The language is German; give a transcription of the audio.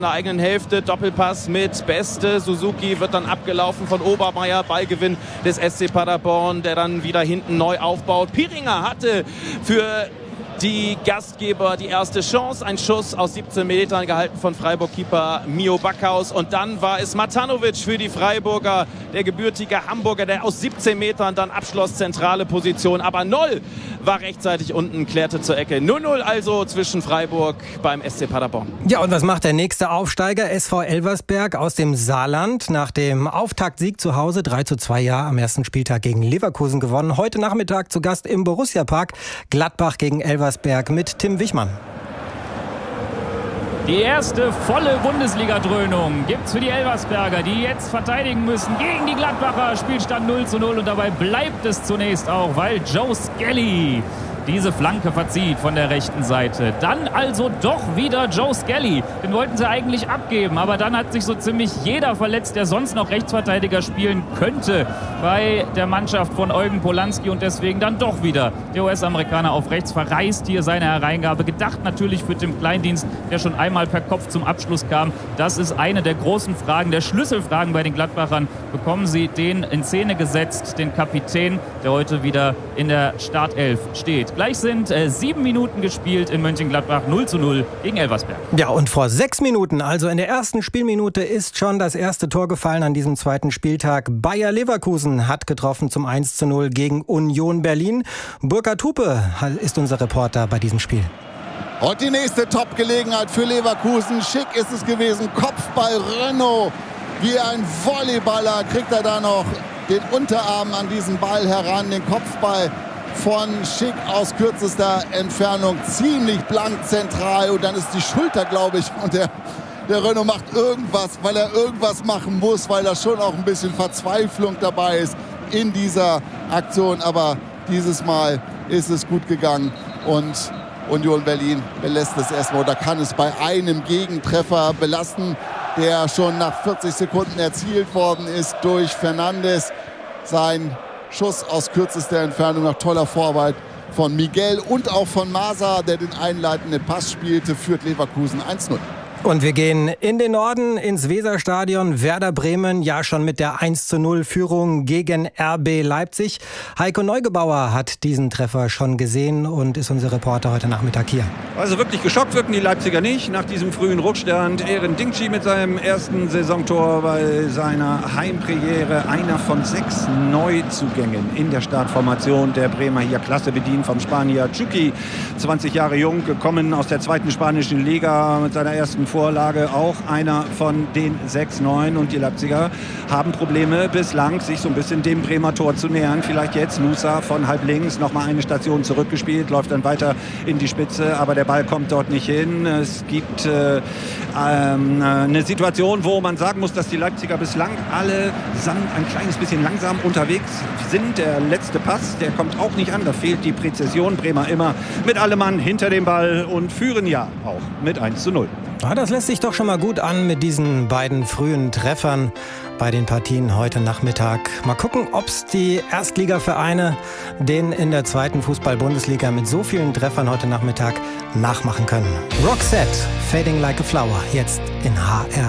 In der eigenen Hälfte, Doppelpass mit Beste. Suzuki wird dann abgelaufen von Obermeier. Ballgewinn des SC Paderborn, der dann wieder hinten neu aufbaut. Piringer hatte für die Gastgeber die erste Chance. Ein Schuss aus 17 Metern gehalten von Freiburg-Keeper Mio Backhaus. Und dann war es Matanovic für die Freiburger, der gebürtige Hamburger, der aus 17 Metern dann abschloss, zentrale Position. Aber Noll war rechtzeitig unten, klärte zur Ecke. 0-0 also zwischen Freiburg beim SC Paderborn. Ja, und was macht der nächste Aufsteiger? SV Elversberg aus dem Saarland. Nach dem Auftaktsieg zu Hause 3:2 am ersten Spieltag gegen Leverkusen gewonnen. Heute Nachmittag zu Gast im Borussia-Park. Gladbach gegen Elversberg mit Tim Wichmann. Die erste volle Bundesliga-Dröhnung gibt's für die Elversberger, die jetzt verteidigen müssen gegen die Gladbacher. Spielstand 0:0 und dabei bleibt es zunächst auch, weil Joe Skelly diese Flanke verzieht von der rechten Seite. Dann also doch wieder Joe Skelly. Den wollten sie eigentlich abgeben, aber dann hat sich so ziemlich jeder verletzt, der sonst noch Rechtsverteidiger spielen könnte bei der Mannschaft von Eugen Polanski und deswegen dann doch wieder der US-Amerikaner auf rechts verreißt hier seine Hereingabe. Gedacht natürlich für Tim Kleindienst, der schon einmal per Kopf zum Abschluss kam. Das ist eine der großen Fragen, der Schlüsselfragen bei den Gladbachern. Bekommen sie den in Szene gesetzt, den Kapitän, der heute wieder in der Startelf steht. Gleich sind 7 Minuten gespielt in Mönchengladbach, 0:0 gegen Elversberg. Ja, und vor 6 Minuten, also in der ersten Spielminute, ist schon das erste Tor gefallen an diesem zweiten Spieltag. Bayer Leverkusen hat getroffen zum 1:0 gegen Union Berlin. Burkhard Hupe ist unser Reporter bei diesem Spiel. Und die nächste Top-Gelegenheit für Leverkusen. Schick ist es gewesen. Kopfball Renault. Wie ein Volleyballer kriegt er da noch den Unterarm an diesen Ball heran. Den Kopfball von Schick aus kürzester Entfernung. Ziemlich blank zentral. Und dann ist die Schulter, glaube ich. Und der Renault macht irgendwas, weil er irgendwas machen muss. Weil da schon auch ein bisschen Verzweiflung dabei ist in dieser Aktion. Aber dieses Mal ist es gut gegangen. Und Union Berlin belässt es erstmal oder kann es bei einem Gegentreffer belasten, der schon nach 40 Sekunden erzielt worden ist durch Fernandes. Sein Schuss aus kürzester Entfernung nach toller Vorarbeit von Miguel und auch von Masa, der den einleitenden Pass spielte, führt Leverkusen 1:0. Und wir gehen in den Norden, ins Weserstadion. Werder Bremen, ja schon mit der 1:0-Führung gegen RB Leipzig. Heiko Neugebauer hat diesen Treffer schon gesehen und ist unser Reporter heute Nachmittag hier. Also wirklich geschockt wirken die Leipziger nicht nach diesem frühen Rückstand. Eren Dingchi mit seinem ersten Saisontor bei seiner Heimpremiere. Einer von 6 Neuzugängen in der Startformation der Bremer. Hier klasse bedient vom Spanier Chucky. 20 Jahre jung, gekommen aus der zweiten spanischen Liga mit seiner ersten Vorlage, auch einer von den 6 Neuen. Und die Leipziger haben Probleme bislang, sich so ein bisschen dem Bremer Tor zu nähern. Vielleicht jetzt Nusa von halb links nochmal eine Station zurückgespielt, läuft dann weiter in die Spitze, aber der Ball kommt dort nicht hin. Es gibt eine Situation, wo man sagen muss, dass die Leipziger bislang allesamt ein kleines bisschen langsam unterwegs sind. Der letzte Pass, der kommt auch nicht an, da fehlt die Präzision. Bremer immer mit allem Mann hinter dem Ball und führen ja auch mit 1:0. Ja, das lässt sich doch schon mal gut an mit diesen beiden frühen Treffern bei den Partien heute Nachmittag. Mal gucken, ob es die Erstligavereine den in der zweiten Fußball-Bundesliga mit so vielen Treffern heute Nachmittag nachmachen können. Roxette, Fading Like a Flower, jetzt in HR.